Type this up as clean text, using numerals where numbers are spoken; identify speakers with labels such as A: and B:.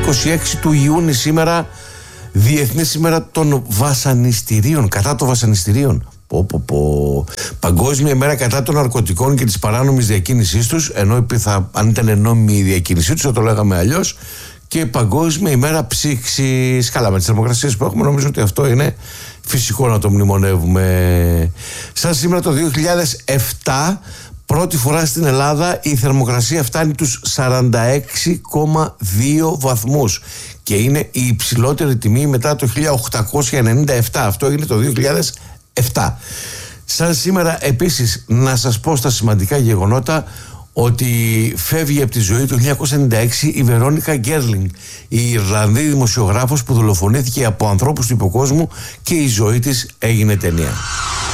A: 26 του Ιούνιου σήμερα, Διεθνής ημέρα των βασανιστήριων, κατά των βασανιστήριων. Παγκόσμια ημέρα κατά των ναρκωτικών και της παράνομης διακίνησής τους, ενώ αν ήταν νόμιμη η διακίνησή τους θα το λέγαμε αλλιώς. Και Παγκόσμια ημέρα ψήξης. Καλά, με τις θερμοκρασίες που έχουμε νομίζω ότι αυτό είναι φυσικό να το μνημονεύουμε. Σαν σήμερα το 2007, πρώτη φορά στην Ελλάδα η θερμοκρασία φτάνει τους 46,2 βαθμούς και είναι η υψηλότερη τιμή μετά το 1897. Αυτό έγινε το 2007. Σαν σήμερα επίσης να σας πω στα σημαντικά γεγονότα ότι φεύγει από τη ζωή το 1996 η Βερόνικα Γκέρλινγκ, η Ιρλανδή δημοσιογράφος που δολοφονήθηκε από ανθρώπους του υποκόσμου και η ζωή της έγινε ταινία.